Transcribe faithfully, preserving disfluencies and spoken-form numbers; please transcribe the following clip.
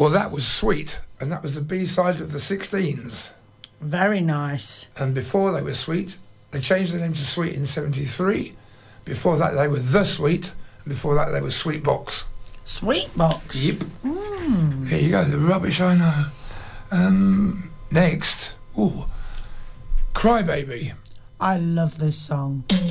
Well, that was Sweet, and that was the B-side of the sixteens. Very nice. And before they were Sweet, they changed their name to Sweet in seventy-three. Before that, they were The Sweet, and before that, they were Sweet Box. Sweet Box? Yep. Mm. There you go, the rubbish I know. Um, next, ooh, Crybaby. I love this song.